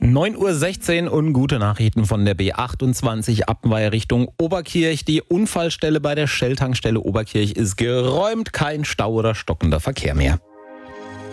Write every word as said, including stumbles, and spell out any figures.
neun Uhr sechzehn und gute Nachrichten von der B achtundzwanzig Appenweier Richtung Oberkirch. Die Unfallstelle bei der Shell-Tankstelle Oberkirch ist geräumt, kein Stau oder stockender Verkehr mehr.